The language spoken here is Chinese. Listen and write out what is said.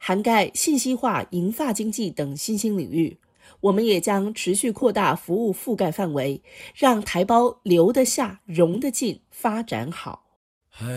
涵盖信息化、银发经济等新兴领域。我们也将持续扩大服务覆盖范围，让台胞留得下、融得进、发展好。